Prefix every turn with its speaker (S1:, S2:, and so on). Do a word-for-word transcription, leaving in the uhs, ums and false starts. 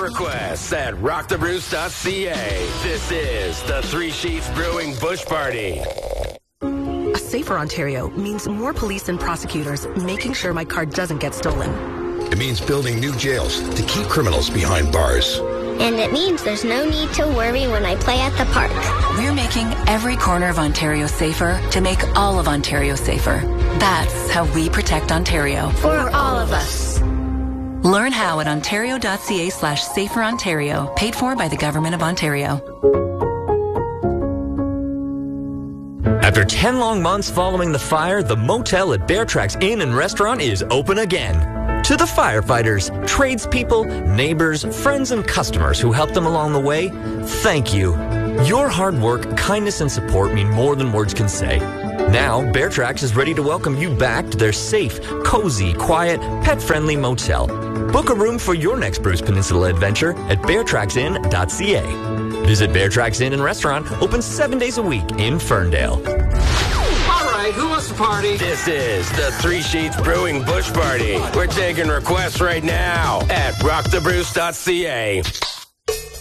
S1: requests at rock the brews dot c a. This is the Three Sheets Brewing Bush Party.
S2: A safer Ontario means more police and prosecutors making sure my car doesn't get stolen.
S3: It means building new jails to keep criminals behind bars.
S4: And it means there's no need to worry when I play at the park.
S5: We're making every corner of Ontario safer to make all of Ontario safer. That's how we protect Ontario.
S4: For all of us.
S5: Learn how at ontario.ca slash safer Ontario. Paid for by the Government of Ontario.
S6: After ten long months following the fire, the motel at Bear Tracks Inn and Restaurant is open again. To the firefighters, tradespeople, neighbors, friends, and customers who helped them along the way, thank you. Your hard work, kindness, and support mean more than words can say. Now, Bear Tracks is ready to welcome you back to their safe, cozy, quiet, pet-friendly motel. Book a room for your next Bruce Peninsula adventure at bear tracks inn dot c a. Visit Bear Tracks Inn and Restaurant, open seven days a week in Ferndale.
S7: All right, who wants to party?
S1: This is the Three Sheets Brewing Bush Party. We're taking requests right now at rock the brews dot c a.